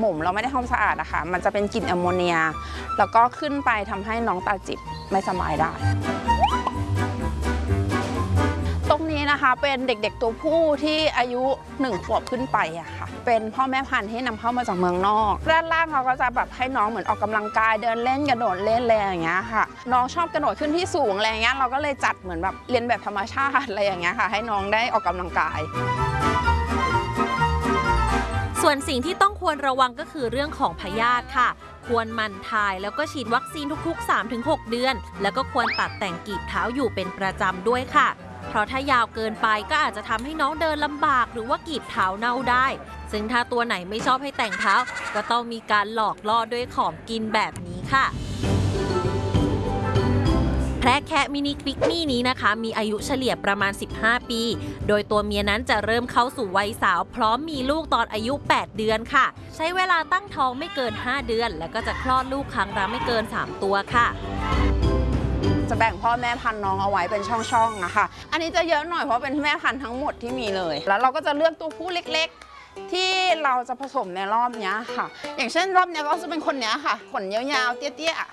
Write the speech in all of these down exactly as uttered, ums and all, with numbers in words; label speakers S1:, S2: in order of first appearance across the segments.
S1: หม่มเราไม่ได้ทำสะอาดนะคะมันจะเป็นกลิ่นแอมโมเนียแล้วก็ขึ้นไปทำให้น้องตาจิบไม่สบายได้ตรงนี้นะคะเป็นเด็กๆตัวผู้ที่อายุหนึ่งขวบขึ้นไปอะค่ะเป็นพ่อแม่พันธุ์ที่นำเข้ามาจากเมืองนอกด้านล่างเขาก็จะแบบให้น้องเหมือนออกกำลังกายเดินเล่นกระโดดเล่นอะไรอย่างเงี้ยค่ะน้องชอบกระโดดขึ้นที่สูงอะไรอย่างเงี้ยเราก็เลยจัดเหมือนแบบเรียนแบบธรรมชาติอะไรอย่างเงี้ยค่ะให้น้องได้ออกกำลังกาย
S2: ส่วนสิ่งที่ต้องควรระวังก็คือเรื่องของพยาธิค่ะควรหมั่นถ่ายแล้วก็ฉีดวัคซีนทุกๆ สามถึงหก เดือนแล้วก็ควรตัดแต่งกีบเท้าอยู่เป็นประจำด้วยค่ะเพราะถ้ายาวเกินไปก็อาจจะทำให้น้องเดินลำบากหรือว่ากีบเท้าเน่าได้ซึ่งถ้าตัวไหนไม่ชอบให้แต่งเท้าก็ต้องมีการหลอกล่อด้วยของกินแบบนี้ค่ะแพะแคะมินิควิกมี่นี้นะคะมีอายุเฉลี่ยประมาณสิบห้าปีโดยตัวเมียนั้นจะเริ่มเข้าสู่วัยสาวพร้อมมีลูกตอนอายุแปดเดือนค่ะใช้เวลาตั้งท้องไม่เกินห้าเดือนแล้วก็จะคลอดลูกครั้งละไม่เกินสามตัวค่ะ
S1: จะแบ่งพ่อแม่พันธุ์น้องเอาไว้เป็นช่องๆนะคะอันนี้จะเยอะหน่อยเพราะเป็นแม่พันธุ์ทั้งหมดที่มีเลยแล้วเราก็จะเลือกตัวผู้เล็กๆที่เราจะผสมในรอบนี้ค่ะอย่างเช่นรอบนี้ก็จะเป็นคนนี้ค่ะขนยาวๆเตี้ยๆ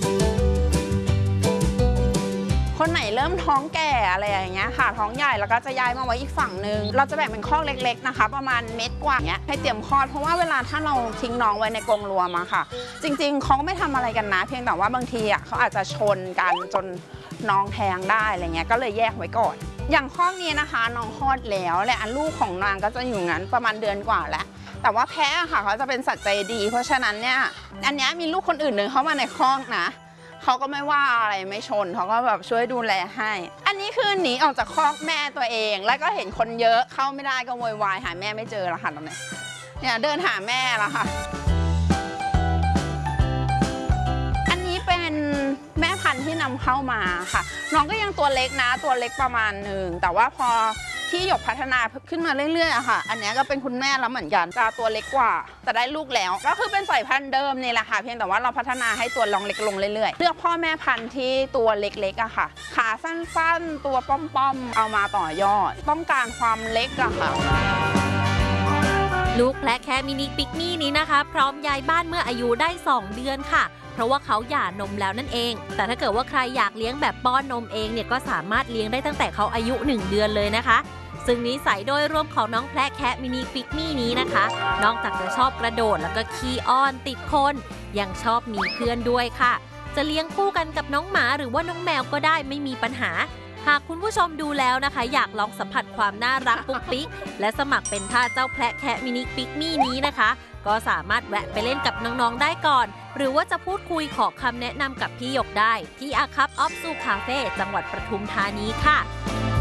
S1: คนไหนเริ่มท้องแก่อะไรอย่างเงี้ยค่ะท้องใหญ่แล้วก็จะย้ายมาไว้อีกฝั่งหนึ่งเราจะแบ่งเป็นคอกเล็กๆนะคะประมาณเม็ดกว่าเงี้ยให้เตรียมคลอดเพราะว่าเวลาถ้าเราทิ้งน้องไว้ในกรงรวมอะค่ะจริงๆเขาก็ไม่ทำอะไรกันนะเพียงแต่ว่าบางทีอะเขาอาจจะชนกันจนน้องแท้งได้อะไรเงี้ยก็เลยแยกไว้ก่อนอย่างคอกนี้นะคะน้องคลอดแล้วและอันลูกของนางก็จะอยู่งั้นประมาณเดือนกว่าแล้วแต่ว่าแพะค่ะเขาจะเป็นสัตว์ใจดีเพราะฉะนั้นเนี่ยอันนี้มีลูกคนอื่นเดินเข้ามาในคอกนะเขาก็ไม่ว่าอะไรไม่ชนเขาก็แบบช่วยดูแลให้อันนี้คือหนีออกจากคอกแม่ตัวเองแล้วก็เห็นคนเยอะเข้าไม่ได้ก็โวยวายหาแม่ไม่เจอแล้วค่ะตรงนี้เนี่ยเดินหาแม่แล้วค่ะอันนี้เป็นแม่พันธุ์ที่นำเข้ามาค่ะน้องก็ยังตัวเล็กนะตัวเล็กประมาณหนึ่งแต่ว่าพอที่หยกพัฒนาขึ้นมาเรื่อยๆอะค่ะอันนี้ก็เป็นคุณแม่แล้วเหมือนกันจะตัวเล็กกว่าแต่ได้ลูกแล้วก็คือเป็นสายพันธุ์เดิมนี่แหละค่ะเพียงแต่ว่าเราพัฒนาให้ตัวลองเล็กลงเรื่อยๆเลือกพ่อแม่พันธุ์ที่ตัวเล็กๆอะค่ะขาสั้นๆตัวป้อมๆเอามาต่อยอดต้องการความเล็กอะค่ะ
S2: ลูกแพะแคะมินิปิกมี่นี้นะคะพร้อมย้ายบ้านเมื่ออายุได้สองเดือนค่ะเพราะว่าเขาหย่านมแล้วนั่นเองแต่ถ้าเกิดว่าใครอยากเลี้ยงแบบป้อนนมเองเนี่ยก็สามารถเลี้ยงได้ตั้งแต่เขาอายุหนึ่งเดือนเลยนะคะซึ่งนิสัยโดยรวมของน้องแพะแคะมินิปิกมี่นี้นะคะนอกจากจะชอบกระโดดแล้วก็ขี้อ้อนติดคนยังชอบมีเพื่อนด้วยค่ะจะเลี้ยงคู่กันกับน้องหมาหรือว่าน้องแมวก็ได้ไม่มีปัญหาหากคุณผู้ชมดูแล้วนะคะอยากลองสัมผัสความน่ารักปุ๊กปิ๊กและสมัครเป็นทาสเจ้าแพะแคะมินิปิกมี่นี้นะคะก็สามารถแวะไปเล่นกับน้องๆได้ก่อนหรือว่าจะพูดคุยขอคำแนะนำกับพี่หยกได้ที่อาคับออฟซูคาเฟ่จังหวัดปทุมธานีค่ะ